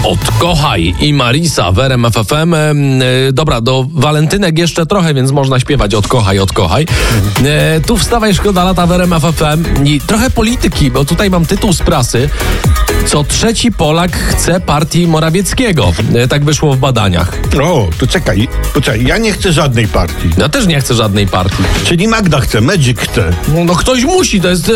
Odkochaj i Marisa w RMF FM. Dobra, do walentynek jeszcze trochę, więc można śpiewać Odkochaj, odkochaj. Tu Wstawaj, szkoda lata w RMF FM i trochę polityki, bo tutaj mam tytuł z prasy. Co trzeci Polak chce partii Morawieckiego. Tak wyszło w badaniach. O, to czekaj, ja nie chcę żadnej partii. Ja też nie chcę żadnej partii. Czyli Magda chce, Magic chce. No ktoś musi, to jest